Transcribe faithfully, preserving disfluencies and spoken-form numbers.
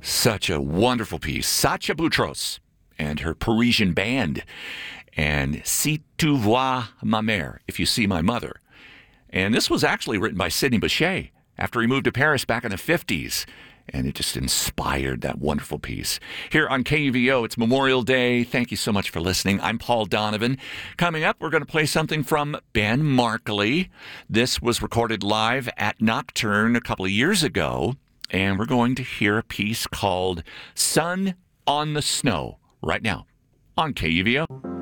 Such a wonderful piece. Sacha Boutros and her Parisian band. And Si tu vois ma mère, if you see my mother. And this was actually written by Sidney Bechet after he moved to Paris back in the fifties. And it just inspired that wonderful piece. Here on K U V O, it's Memorial Day. Thank you so much for listening. I'm Paul Donovan. Coming up, we're going to play something from Ben Markley. This was recorded live at Nocturne a couple of years ago. And we're going to hear a piece called Sun on the Snow right now on K U V O.